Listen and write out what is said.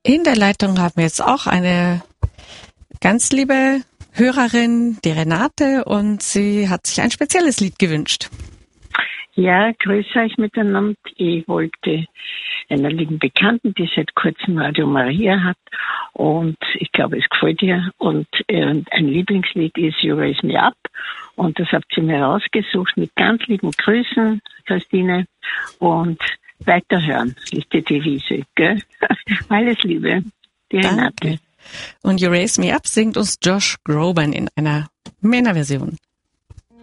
In der Leitung haben wir jetzt auch eine ganz liebe Hörerin, die Renate, und sie hat sich ein spezielles Lied gewünscht. Ja, grüße euch miteinander. Ich wollte einer lieben Bekannten, die seit kurzem Radio Maria hat, und ich glaube, es gefällt ihr. Und ein Lieblingslied ist You Raise Me Up, und das habt ihr mir rausgesucht mit ganz lieben Grüßen, Christine, und weiterhören ist die Devise, gell? Alles Liebe, die Renate. Und You Raise Me Up singt uns Josh Groban in einer Männerversion.